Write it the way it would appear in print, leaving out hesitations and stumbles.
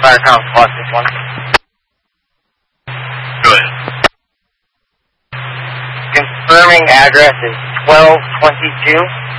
Fire Comm Squad 61. Go ahead. Confirming address is 1222